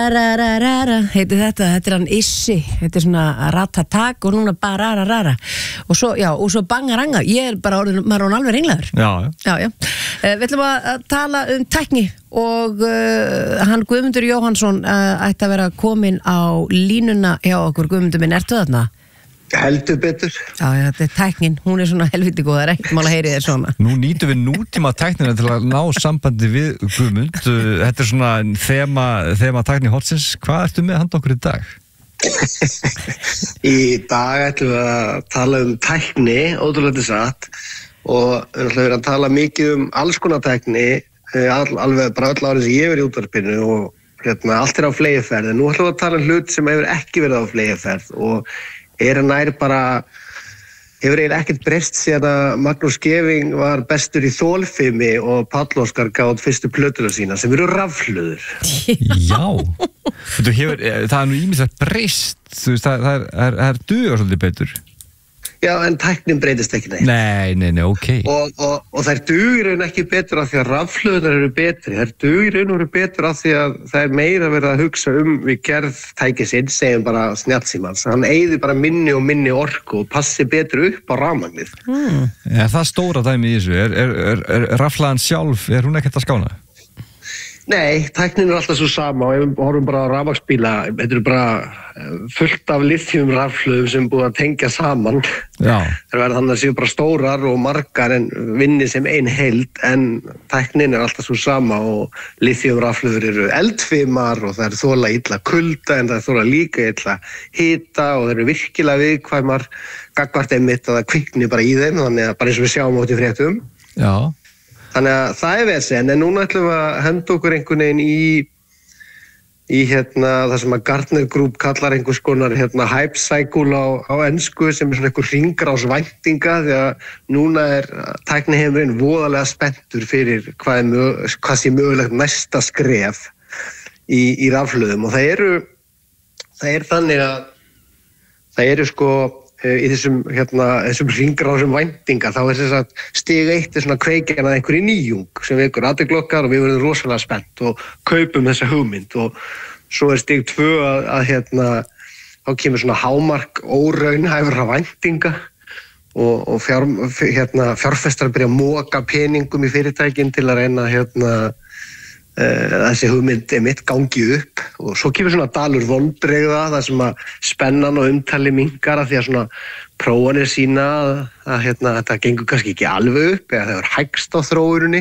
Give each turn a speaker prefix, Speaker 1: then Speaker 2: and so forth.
Speaker 1: Heiti þetta hann Issi, þetta svona ratatak og núna bara rara og svo, já, og svo bangaranga, ég bara orðin, maður er alveg ringlaður. Já. Við ætlum að tala tækni og hann Guðmundur Jóhannsson ætti að vera komin á línuna hjá okkur. Guðmundur minn, ertu þarna?
Speaker 2: Heldur betur.
Speaker 1: Já, þetta tæknin, hún er svona helviti góð, það er ekkert mál að heyri þér svona.
Speaker 3: Nú nýtum við nútíma tæknina til að ná sambandi við Guðmund. Þetta er svona þema tækni hortsins. Hvað ertu með handa okkur í dag?
Speaker 2: Í dag ætlum við að tala tækni, ótrúlega satt, og við ætlum að tala mikið alls konar tækni, alveg bara öll árið sem ég verið í útvarpinu og allt er á fleygiferð. Nú ætlum við að tala hlut sem hefur ekki verið á fleygiferð og nær bara, hefur eiginlega ekkert breyst síðan að Magnús Scheving var bestur í þolfimi og Páll Óskar gátt fyrstu plötuna sína sem eru rafhlöður.
Speaker 3: Já, það er nú ýmislegt breyst, þú veist, það er dugar svolítið betur.
Speaker 2: Já, en tæknin breytist ekki neitt.
Speaker 3: Nei, ok.
Speaker 2: Og þær dugir ekki betur af því að rafhlöðunar eru betri. Þær dugir eru betur af því að það er meira verið að hugsa við gerð tækisins, segjum bara snjallsímans. Hann eyðir bara minni og minni orku og passi betur upp á rafmagnið.
Speaker 3: Ja, það stóra dæmi í þessu. Er rafhlaðan sjálf, er hún ekkert að skána?
Speaker 2: Nei, tæknin er alltaf svo sama og ef við horfum bara á rafmagnsbíla, þetta er bara fullt af lithium-rafhlöðum sem búið að tengja saman.
Speaker 3: Já.
Speaker 2: Það verður þannig að séu bara stórar og margar en vinni sem ein heild, en tæknin er alltaf svo sama og lithium-rafhlöður eru eldfimar og það er þola illa kulda en það er þola líka illa hita og það eru virkilega viðkvæmar gagnvart einmitt að það kvikni bara í þeim, þannig að bara eins og við sjáum út í fréttum.
Speaker 3: Já.
Speaker 2: Þannig að það er vesen, en núna ætlum við að henda okkur einhvern veginn í það sem að Gartner Group kallar einhvers konar hype cycle á ensku sem er svona einhver hringrás væntinga því að núna er tækniheimurinn voðalega spenntur fyrir hvað sé mögulegt næsta skref í rafhlöðum og það er þannig að það eru sko í þessum hringrásum væntinga þá er þess að stig 1 er svona kveikjan að einhverju nýjung sem vekur athygli okkar og við verðum rosalega spennt og kaupum þessa hugmynd og svo er stig 2 að þá kemur svona hámark óraunhæfra væntinga og fjárfestar byrja að moka peningum í fyrirtækin til að reyna þessi hugmynd mitt gangi upp og svo kemur svona dalur vonbrigða þar sem að spennan og umtali minnkar af því að svona prófanir sína að þetta gengur kannski ekki alveg upp eða það er hægst á þróuninni